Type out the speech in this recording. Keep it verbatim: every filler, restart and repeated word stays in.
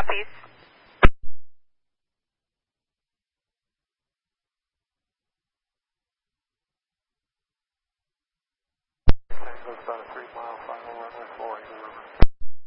Southeast. Tango's about a three mile final runway four.